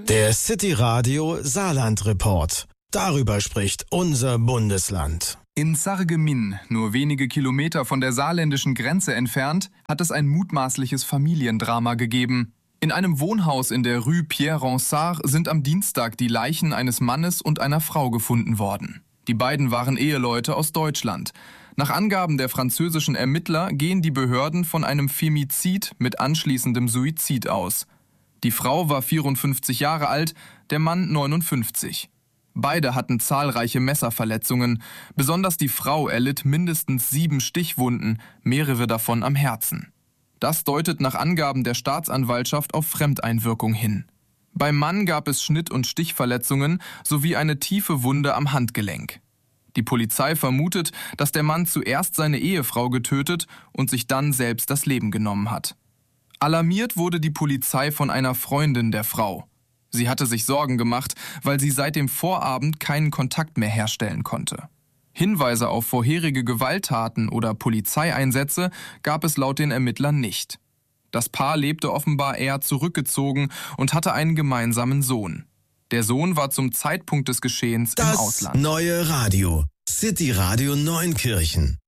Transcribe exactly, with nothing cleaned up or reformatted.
Der City Radio Saarland Report. Darüber spricht unser Bundesland. In Sarreguemines, nur wenige Kilometer von der saarländischen Grenze entfernt, hat es ein mutmaßliches Familiendrama gegeben. In einem Wohnhaus in der Rue Pierre Ronsard sind am Dienstag die Leichen eines Mannes und einer Frau gefunden worden. Die beiden waren Eheleute aus Deutschland. Nach Angaben der französischen Ermittler gehen die Behörden von einem Femizid mit anschließendem Suizid aus. Die Frau war vierundfünfzig Jahre alt, der Mann neunundfünfzig. Beide hatten zahlreiche Messerverletzungen. Besonders die Frau erlitt mindestens sieben Stichwunden, mehrere davon am Herzen. Das deutet nach Angaben der Staatsanwaltschaft auf Fremdeinwirkung hin. Beim Mann gab es Schnitt- und Stichverletzungen sowie eine tiefe Wunde am Handgelenk. Die Polizei vermutet, dass der Mann zuerst seine Ehefrau getötet und sich dann selbst das Leben genommen hat. Alarmiert wurde die Polizei von einer Freundin der Frau. Sie hatte sich Sorgen gemacht, weil sie seit dem Vorabend keinen Kontakt mehr herstellen konnte. Hinweise auf vorherige Gewalttaten oder Polizeieinsätze gab es laut den Ermittlern nicht. Das Paar lebte offenbar eher zurückgezogen und hatte einen gemeinsamen Sohn. Der Sohn war zum Zeitpunkt des Geschehens das im Ausland. Das neue Radio, City Radio Neunkirchen.